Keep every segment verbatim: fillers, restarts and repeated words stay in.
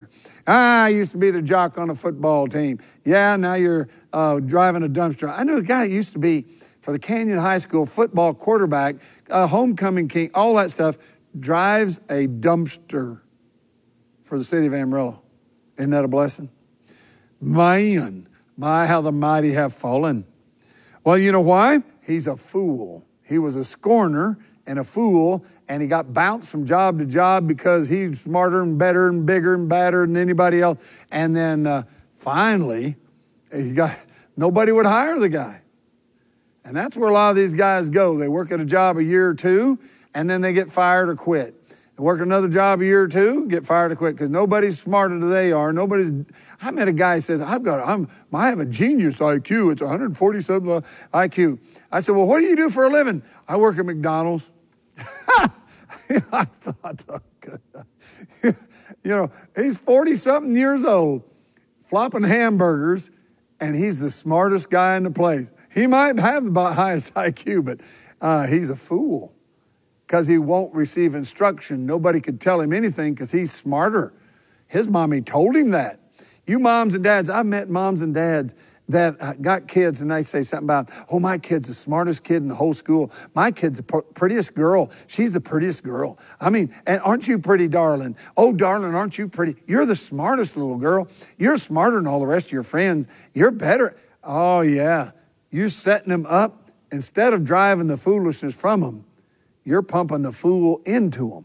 Ah, I used to be the jock on a football team. Yeah, now you're uh, driving a dumpster. I knew a guy that used to be for the Canyon High School football quarterback, a homecoming king, all that stuff, drives a dumpster for the city of Amarillo. Isn't that a blessing? Man, my, how the mighty have fallen. Well, you know why? He's a fool. He was a scorner and a fool, and he got bounced from job to job because he's smarter and better and bigger and badder than anybody else. And then uh, finally, he got nobody would hire the guy. And that's where a lot of these guys go. They work at a job a year or two, and then they get fired or quit. They work another job a year or two, get fired or quit, because nobody's smarter than they are. Nobody's. I met a guy who said, I've got, I'm, I have a genius I Q. It's one hundred forty-seven I Q. I said, well, what do you do for a living? I work at McDonald's. I thought, oh, good. You know, he's forty-something years old, flopping hamburgers, and he's the smartest guy in the place. He might have the highest I Q, but uh, he's a fool because he won't receive instruction. Nobody could tell him anything because he's smarter. His mommy told him that. You moms and dads, I've met moms and dads that got kids and they say something about, oh, my kid's the smartest kid in the whole school. My kid's the pr- prettiest girl. She's the prettiest girl. I mean, and aren't you pretty, darling? Oh, darling, aren't you pretty? You're the smartest little girl. You're smarter than all the rest of your friends. You're better. Oh, yeah. You're setting them up. Instead of driving the foolishness from them, you're pumping the fool into them.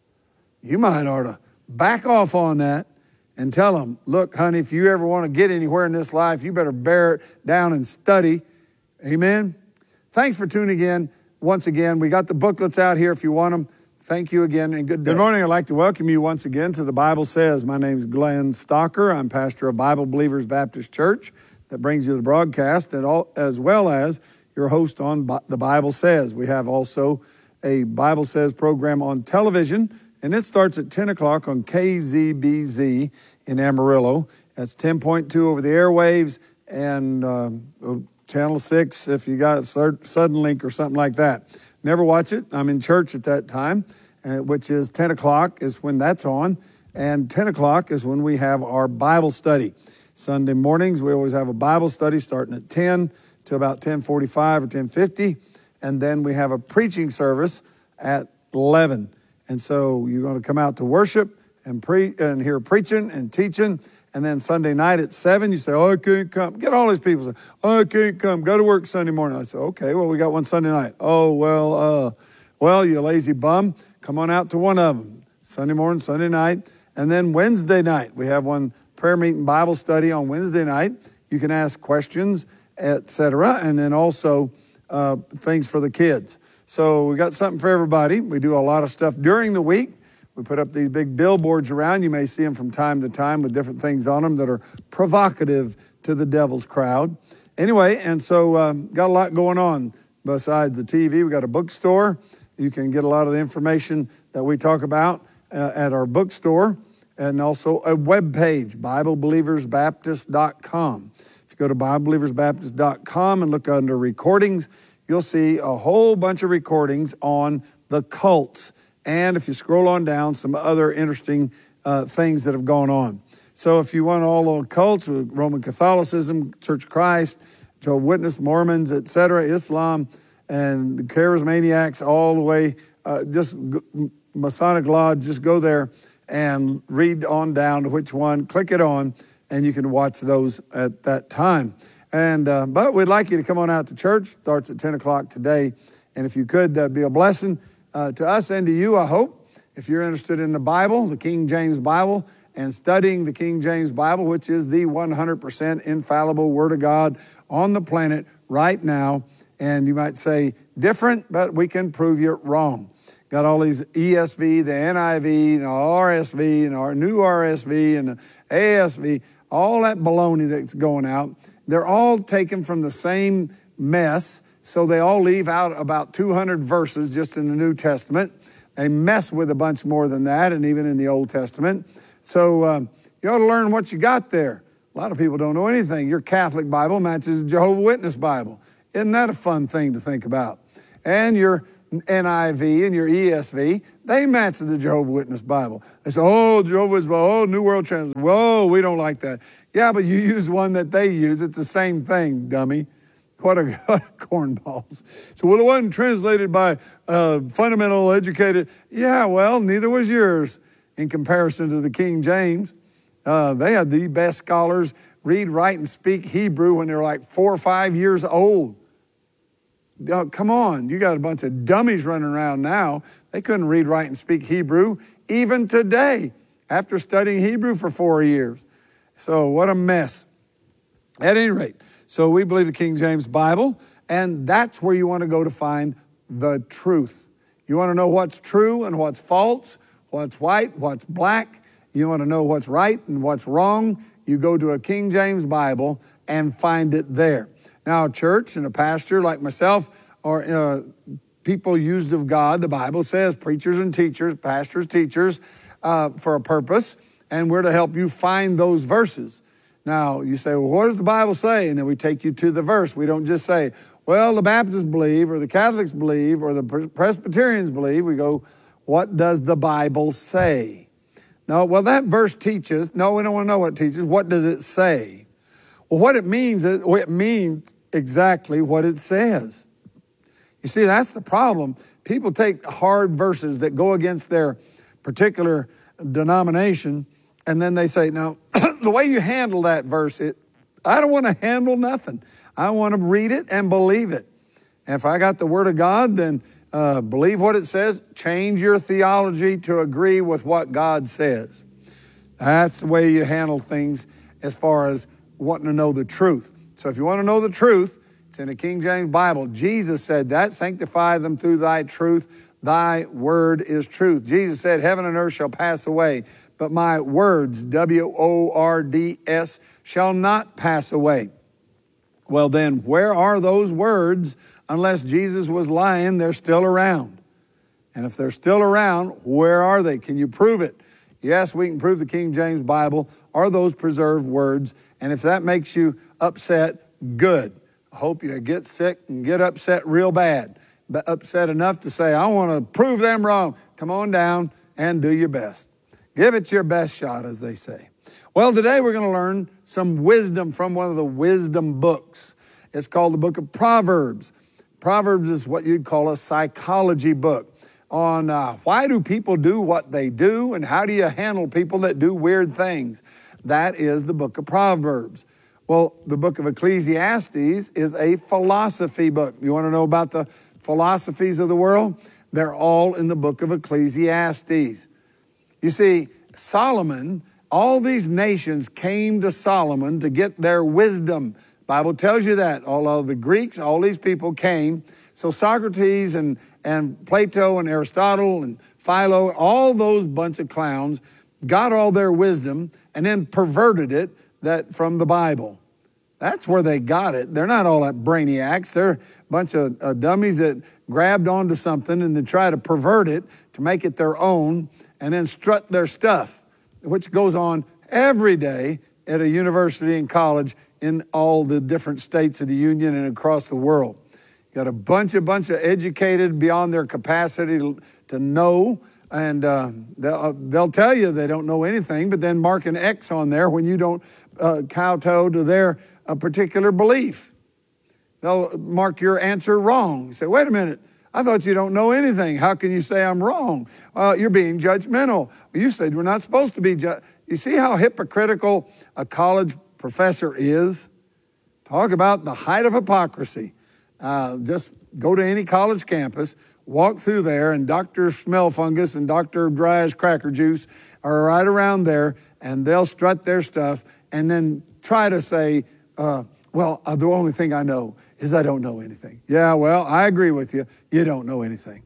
You might ought to back off on that and tell them, look, honey, if you ever want to get anywhere in this life, you better bear it down and study. Amen? Thanks for tuning in once again. We got the booklets out here if you want them. Thank you again and good day. Good morning. I'd like to welcome you once again to The Bible Says. My name is Glenn Stocker. I'm pastor of Bible Believers Baptist Church that brings you the broadcast, and all, as well as your host on The Bible Says. We have also a Bible Says program on television, and it starts at ten o'clock on K Z B Z in Amarillo. That's ten point two over the airwaves, and um, Channel six if you got Suddenlink or something like that. Never watch it. I'm in church at that time, uh, which is ten o'clock is when that's on, and ten o'clock is when we have our Bible study. Sunday mornings, we always have a Bible study starting at ten to about ten forty-five or ten fifty, and then we have a preaching service at eleven. And so you're going to come out to worship and pre and hear preaching and teaching. And then Sunday night at seven, you say, oh, I can't come. Get all these people say, oh, I can't come. Go to work Sunday morning. I say, okay, well, we got one Sunday night. Oh, well, uh, well, you lazy bum. Come on out to one of them. Sunday morning, Sunday night. And then Wednesday night, we have one prayer meeting Bible study on Wednesday night. You can ask questions, et cetera. And then also uh, things for the kids. So we got something for everybody. We do a lot of stuff during the week. We put up these big billboards around. You may see them from time to time with different things on them that are provocative to the devil's crowd. Anyway, and so um, got a lot going on besides the T V. We got a bookstore. You can get a lot of the information that we talk about uh, at our bookstore, and also a web page, Bible Believers Baptist dot com. If you go to Bible Believers Baptist dot com and look under recordings, you'll see a whole bunch of recordings on the cults. And if you scroll on down, some other interesting uh, things that have gone on. So if you want all the cults, Roman Catholicism, Church of Christ, Jehovah's Witness, Mormons, et cetera, Islam, and the Charismaniacs, all the way, uh, just Masonic Lodge, just go there and read on down to which one, click it on, and you can watch those at that time. And uh, but we'd like you to come on out to church. Starts at ten o'clock today. And if you could, that'd be a blessing uh, to us and to you, I hope. If you're interested in the Bible, the King James Bible, and studying the King James Bible, which is the one hundred percent infallible Word of God on the planet right now. And you might say, different, but we can prove you wrong. Got all these E S V, the N I V, the R S V, and our new R S V, and the A S V, all that baloney that's going out. They're all taken from the same mess, so they all leave out about two hundred verses just in the New Testament. They mess with a bunch more than that, and even in the Old Testament. So um, you ought to learn what you got there. A lot of people don't know anything. Your Catholic Bible matches the Jehovah's Witness Bible. Isn't that a fun thing to think about? And your N I V and your E S V, They match the Jehovah's Witness Bible. They say, oh, Jehovah's Bible, oh, New World Translation. Whoa, we don't like that. Yeah, but you use one that they use. It's the same thing, dummy. What a, what a cornballs. So, well, it wasn't translated by uh, fundamental educated. Yeah, well, neither was yours in comparison to the King James. Uh, they had the best scholars read, write, and speak Hebrew when they were like four or five years old. Uh, come on, you got a bunch of dummies running around now. They couldn't read, write, and speak Hebrew even today after studying Hebrew for four years. So what a mess. At any rate, so we believe the King James Bible, and that's where you want to go to find the truth. You want to know what's true and what's false, what's white, what's black. You want to know what's right and what's wrong. You go to a King James Bible and find it there. Now, a church and a pastor like myself, or uh, people used of God, the Bible says, preachers and teachers, pastors, teachers, uh, for a purpose, and we're to help you find those verses. Now, you say, well, what does the Bible say? And then we take you to the verse. We don't just say, well, the Baptists believe, or the Catholics believe, or the Presbyterians believe. We go, what does the Bible say? No, well, that verse teaches. No, we don't want to know what it teaches. What does it say? Well, what it means is, it means exactly what it says. You see, that's the problem. People take hard verses that go against their particular denomination, and then they say, no, the way you handle that verse, it, I don't want to handle nothing. I want to read it and believe it. And if I got the Word of God, then uh, believe what it says. Change your theology to agree with what God says. That's the way you handle things as far as wanting to know the truth. So if you want to know the truth, it's in the King James Bible. Jesus said that, sanctify them through thy truth. Thy word is truth. Jesus said, heaven and earth shall pass away, but my words, W O R D S, shall not pass away. Well then, where are those words? Unless Jesus was lying, they're still around. And if they're still around, where are they? Can you prove it? Yes, we can prove the King James Bible are those preserved words. And if that makes you upset, good. I hope you get sick and get upset real bad. But upset enough to say, I want to prove them wrong. Come on down and do your best. Give it your best shot, as they say. Well, today we're going to learn some wisdom from one of the wisdom books. It's called the book of Proverbs. Proverbs is what you'd call a psychology book on uh, why do people do what they do and how do you handle people that do weird things. That is the book of Proverbs. Well, the book of Ecclesiastes is a philosophy book. You want to know about the philosophies of the world? They're all in the book of Ecclesiastes. You see, Solomon, all these nations came to Solomon to get their wisdom. The Bible tells you that. All of the Greeks, all these people came. So Socrates and, and Plato and Aristotle and Philo, all those bunch of clowns got all their wisdom and then perverted it that from the Bible. That's where they got it. They're not all that brainiacs. They're a bunch of uh, dummies that grabbed onto something and then try to pervert it to make it their own and then strut their stuff, which goes on every day at a university and college in all the different states of the Union and across the world. You got a bunch, a bunch of educated beyond their capacity to, to know, and uh, they'll, they'll tell you they don't know anything, but then mark an X on there when you don't uh, kowtow to their uh, particular belief. They'll mark your answer wrong. You say, wait a minute, I thought you don't know anything. How can you say I'm wrong? Uh, you're being judgmental. You said we're not supposed to be. Ju- you see how hypocritical a college professor is? Talk about the height of hypocrisy. Uh, just go to any college campus, walk through there, and Doctor Smellfungus and Doctor Dry as Cracker Juice are right around there, and they'll strut their stuff and then try to say, uh, well, uh, the only thing I know is I don't know anything. Yeah, well, I agree with you. You don't know anything.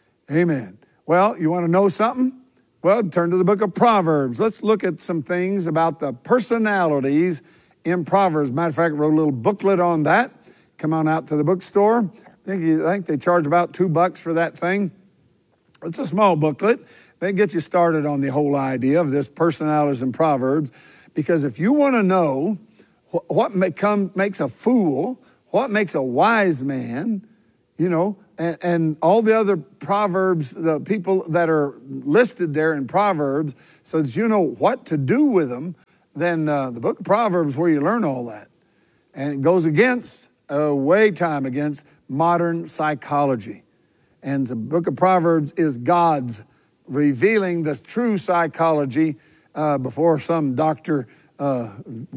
Amen. Well, you want to know something? Well, turn to the book of Proverbs. Let's look at some things about the personalities in Proverbs. Matter of fact, I wrote a little booklet on that. Come on out to the bookstore. I think, I think they charge about two bucks for that thing. It's a small booklet. They get you started on the whole idea of this personalities in Proverbs. Because if you want to know what, what make come, makes a fool, what makes a wise man, you know, and, and all the other Proverbs, the people that are listed there in Proverbs, so that you know what to do with them, then uh, the book of Proverbs is where you learn all that. And it goes against, uh, way time against modern psychology. And the book of Proverbs is God's revealing the true psychology uh, before some doctor uh,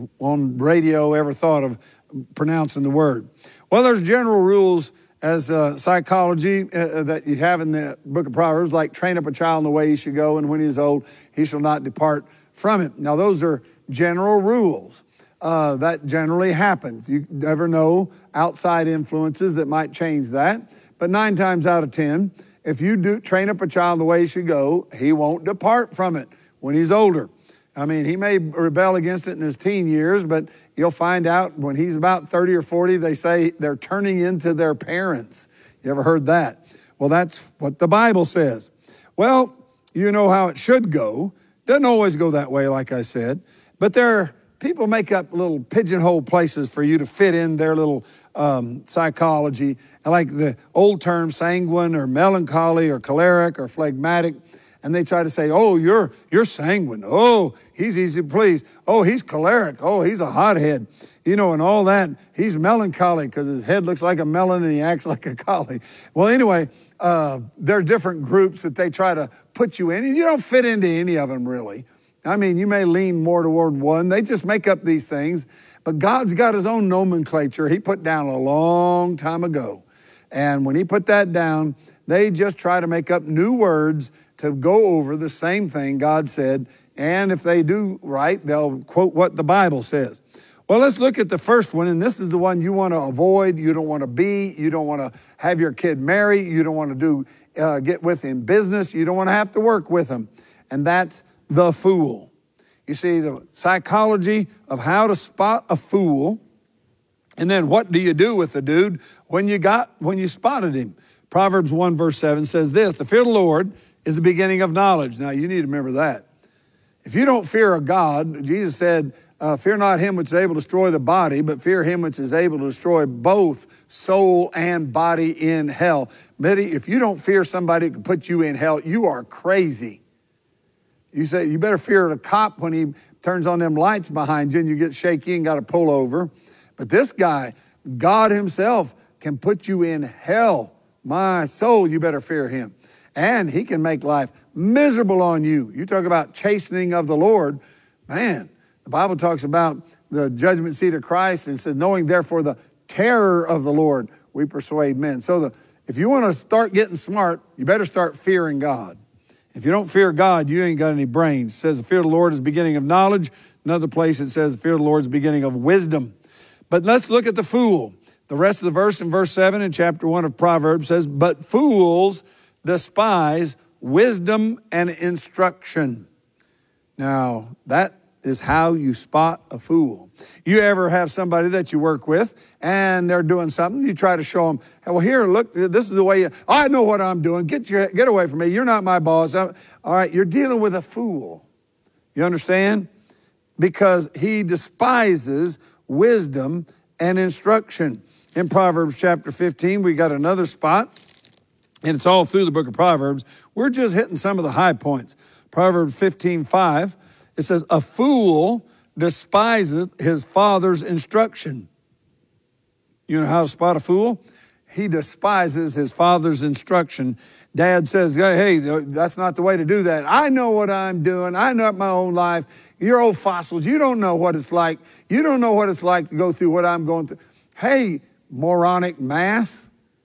on radio ever thought of pronouncing the word. Well, there's general rules as uh, psychology uh, that you have in the book of Proverbs, like train up a child in the way he should go, and when he is old, he shall not depart from it. Now, those are general rules. Uh, that generally happens. You never know outside influences that might change that. But nine times out of ten, if you do train up a child the way he should go, he won't depart from it when he's older. I mean, he may rebel against it in his teen years, but you'll find out when he's about thirty or forty, they say they're turning into their parents. You ever heard that? Well, that's what the Bible says. Well, you know how it should go. Doesn't always go that way, like I said. But there are people make up little pigeonhole places for you to fit in their little um, psychology, like the old term sanguine or melancholy or choleric or phlegmatic. And they try to say, oh, you're you're sanguine. Oh, he's easy to please. Oh, he's choleric. Oh, he's a hothead. You know, and all that. He's melancholy because his head looks like a melon and he acts like a collie. Well, anyway, uh, there are different groups that they try to put you in, and you don't fit into any of them, really. I mean, you may lean more toward one. They just make up these things. But God's got his own nomenclature he put down a long time ago. And when he put that down, they just try to make up new words to go over the same thing God said. And if they do right, they'll quote what the Bible says. Well, let's look at the first one. And this is the one you want to avoid. You don't want to be. You don't want to have your kid marry. You don't want to do uh, get with in business. You don't want to have to work with him. And that's the fool. You see, the psychology of how to spot a fool. And then what do you do with the dude when you got when you spotted him? Proverbs one verse seven says this: the fear of the Lord is the beginning of knowledge. Now, you need to remember that. If you don't fear a God, Jesus said, uh, fear not him which is able to destroy the body, but fear him which is able to destroy both soul and body in hell. Betty, if you don't fear somebody who can put you in hell, you are crazy. You say, you better fear the cop when he turns on them lights behind you and you get shaky and got to pull over. But this guy, God himself, can put you in hell. My soul, you better fear him. And he can make life miserable on you. You talk about chastening of the Lord. Man, the Bible talks about the judgment seat of Christ and says, knowing therefore the terror of the Lord, we persuade men. So the, if you want to start getting smart, you better start fearing God. If you don't fear God, you ain't got any brains. It says the fear of the Lord is the beginning of knowledge. Another place it says the fear of the Lord is the beginning of wisdom. But let's look at the fool. The rest of the verse in verse seven in chapter one of Proverbs says, but fools despise wisdom and instruction. Now, that is how you spot a fool. You ever have somebody that you work with and they're doing something, you try to show them, hey, well, here, look, this is the way you, I know what I'm doing. Get your, get away from me. You're not my boss. I'm, all right, you're dealing with a fool. You understand? Because he despises wisdom and instruction. In Proverbs chapter fifteen, we got another spot, and it's all through the book of Proverbs. We're just hitting some of the high points. Proverbs fifteen five, it says, a fool despiseth his father's instruction. You know how to spot a fool? He despises his father's instruction. Dad says, hey, that's not the way to do that. I know what I'm doing. I know my own life. You're old fossils. You don't know what it's like. You don't know what it's like to go through what I'm going through. Hey, moronic mass,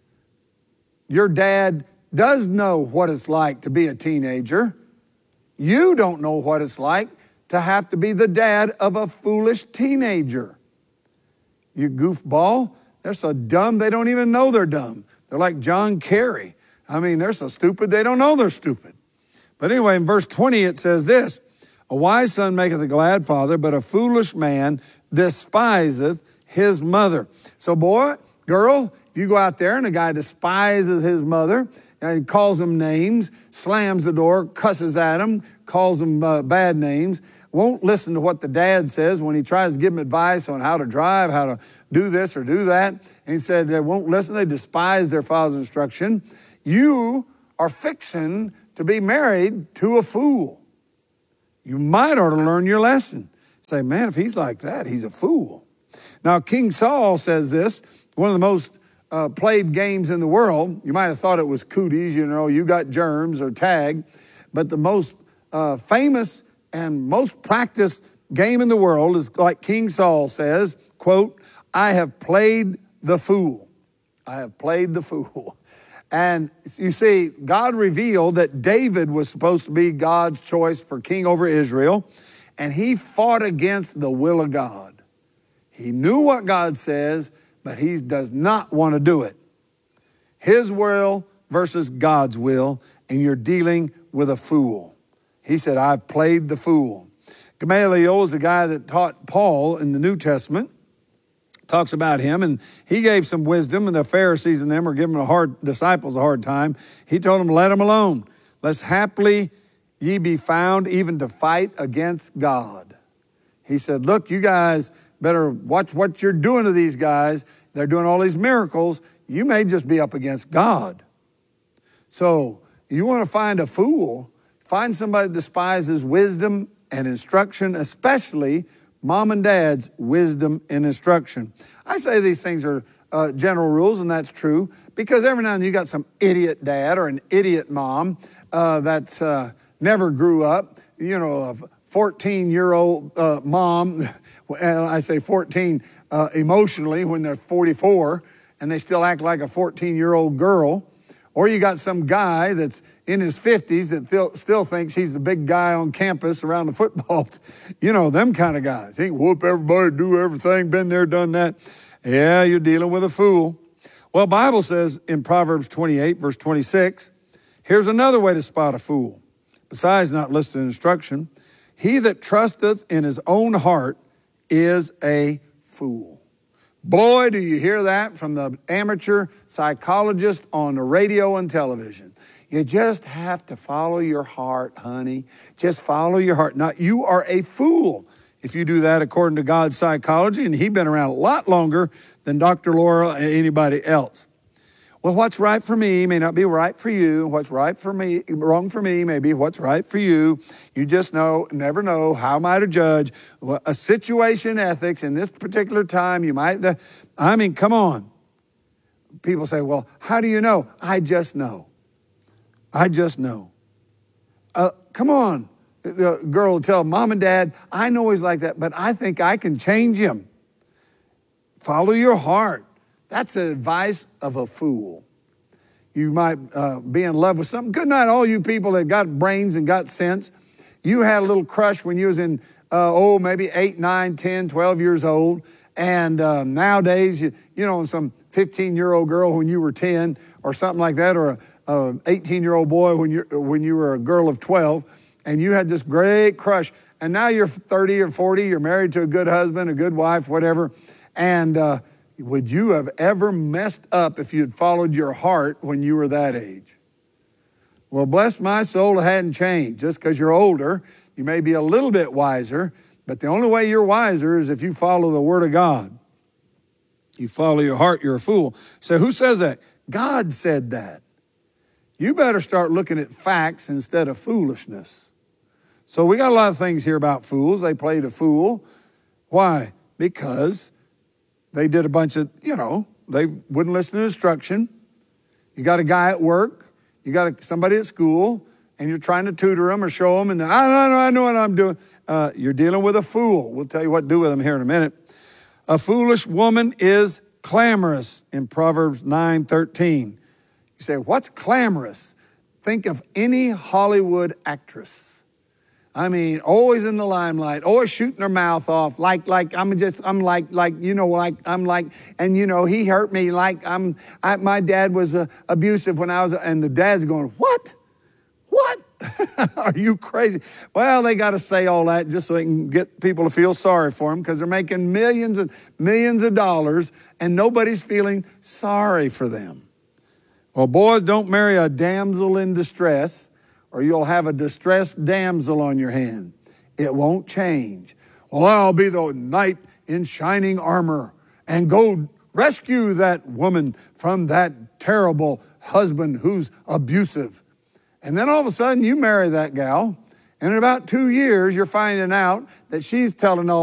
your dad does know what it's like to be a teenager. You don't know what it's like to have to be the dad of a foolish teenager. You goofball. They're so dumb they don't even know they're dumb. They're like John Kerry. I mean, they're so stupid they don't know they're stupid. But anyway, in verse twenty it says this, a wise son maketh a glad father, but a foolish man despiseth his mother. So boy, girl, if you go out there and a guy despises his mother and calls them names, slams the door, cusses at them, calls them uh, bad names, won't listen to what the dad says when he tries to give them advice on how to drive, how to do this or do that. And he said they won't listen. They despise their father's instruction. You are fixing to be married to a fool. You might ought to learn your lesson. Say, man, if he's like that, he's a fool. Now, King Saul says this, one of the most uh, played games in the world. You might have thought it was cooties, you know, you got germs or tag. But the most uh, famous and most practiced game in the world is like King Saul says, quote, I have played the fool. I have played the fool. And you see, God revealed that David was supposed to be God's choice for king over Israel, and he fought against the will of God. He knew what God says, but he does not want to do it. His will versus God's will, and you're dealing with a fool. He said, I've played the fool. Gamaliel is the guy that taught Paul in the New Testament. Talks about him, and he gave some wisdom, and the Pharisees and them were giving the hard disciples a hard time. He told them, let them alone. Lest haply ye be found even to fight against God. He said, look, you guys better watch what you're doing to these guys. They're doing all these miracles. You may just be up against God. So you want to find a fool, find somebody that despises wisdom and instruction, especially mom and dad's wisdom and instruction. I say these things are uh, general rules, and that's true, because every now and then you got some idiot dad or an idiot mom uh, that's uh, never grew up, you know, a fourteen-year-old uh, mom, and I say fourteen uh, emotionally when they're forty-four, and they still act like a fourteen-year-old girl. Or you got some guy that's in his fifties that feel, still thinks he's the big guy on campus around the football. You know, them kind of guys. He can whoop everybody, do everything, been there, done that. Yeah, you're dealing with a fool. Well, Bible says in Proverbs twenty-eight, verse twenty-six, here's another way to spot a fool. Besides not listening to instruction, he that trusteth in his own heart is a fool. Boy, do you hear that from the amateur psychologist on the radio and television. You just have to follow your heart, honey. Just follow your heart. Now, you are a fool if you do that according to God's psychology, and he's been around a lot longer than Doctor Laura or anybody else. Well, what's right for me may not be right for you. What's right for me, wrong for me may be what's right for you. You just know, never know, how am I to judge? Well, a situation ethics in this particular time, you might, I mean, come on. People say, well, how do you know? I just know. I just know. Uh, come on. The girl will tell mom and dad, I know he's like that, but I think I can change him. Follow your heart. That's the advice of a fool. You might uh, be in love with something. Good night, all you people that got brains and got sense. You had a little crush when you was in, uh, oh, maybe eight, nine, ten, twelve years old. And uh, nowadays, you, you know, some fifteen-year-old girl when you were ten or something like that, or a eighteen-year-old boy when, you're, when you were a girl of twelve, and you had this great crush. And now you're thirty or forty, you're married to a good husband, a good wife, whatever, and uh, would you have ever messed up if you'd followed your heart when you were that age? Well, bless my soul, it hadn't changed. Just because you're older, you may be a little bit wiser, but the only way you're wiser is if you follow the Word of God. You follow your heart, you're a fool. So who says that? God said that. You better start looking at facts instead of foolishness. So we got a lot of things here about fools. They played a fool. Why? Because they did a bunch of, you know, they wouldn't listen to instruction. You got a guy at work, you got a, somebody at school, and you're trying to tutor them or show them, and I know, I know what I'm doing. Uh, you're dealing with a fool. We'll tell you what to do with them here in a minute. A foolish woman is clamorous in Proverbs nine thirteen. You say, what's clamorous? Think of any Hollywood actress. I mean, always in the limelight, always shooting her mouth off, like, like, I'm just, I'm like, like, you know, like, I'm like, and you know, he hurt me, like, I'm, I, my dad was uh, abusive when I was, and the dad's going, what? What? Are you crazy? Well, they got to say all that just so they can get people to feel sorry for them, because they're making millions and millions of dollars, and nobody's feeling sorry for them. Well, boys, don't marry a damsel in distress, or you'll have a distressed damsel on your hand. It won't change. Well, I'll be the knight in shining armor and go rescue that woman from that terrible husband who's abusive. And then all of a sudden you marry that gal, and in about two years you're finding out that she's telling all